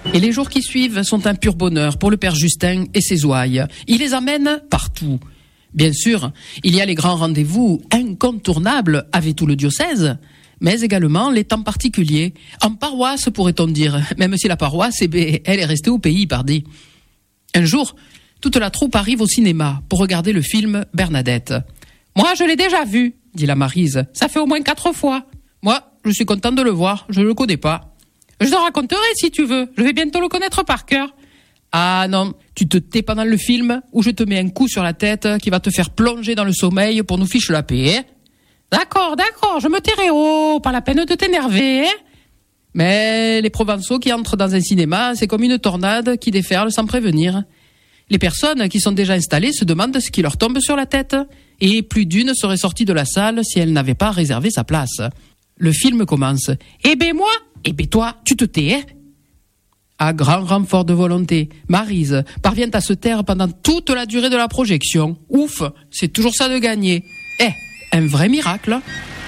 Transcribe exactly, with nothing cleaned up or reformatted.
Et les jours qui suivent sont un pur bonheur pour le père Justin et ses ouailles. Il les amène partout. Bien sûr, il y a les grands rendez-vous incontournables avec tout le diocèse, mais également les temps particuliers. En paroisse, pourrait-on dire, même si la paroisse, eh bien, elle est restée au pays, pardi. Un jour, toute la troupe arrive au cinéma pour regarder le film Bernadette. « Moi, je l'ai déjà vu, » dit la Maryse. « Ça fait au moins quatre fois. »« Moi, je suis content de le voir, je ne le connais pas. »« Je te raconterai si tu veux, je vais bientôt le connaître par cœur. »« Ah non, tu te tais pendant le film ou je te mets un coup sur la tête qui va te faire plonger dans le sommeil pour nous fiche la paix. Hein » D'accord, d'accord, je me tairai. Oh, pas la peine de t'énerver. Hein. Mais les Provençaux qui entrent dans un cinéma, c'est comme une tornade qui déferle sans prévenir. Les personnes qui sont déjà installées se demandent ce qui leur tombe sur la tête. Et plus d'une serait sortie de la salle si elle n'avait pas réservé sa place. Le film commence. Eh ben moi, eh ben toi, tu te tais, hein. À grand renfort de volonté, Maryse parvient à se taire pendant toute la durée de la projection. Ouf, c'est toujours ça de gagner. Eh, un vrai miracle.